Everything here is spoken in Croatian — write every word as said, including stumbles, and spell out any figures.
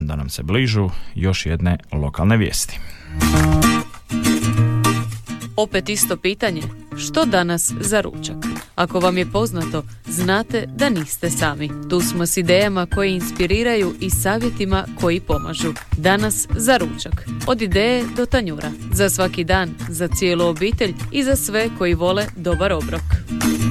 da nam se bližu još jedne lokalne vijesti. Opet isto pitanje, što danas za ručak? Ako vam je poznato, znate da niste sami. Tu smo s idejama koje inspiriraju i savjetima koji pomažu. Danas za ručak. Od ideje do tanjura. Za svaki dan, za cijelu obitelj i za sve koji vole dobar obrok.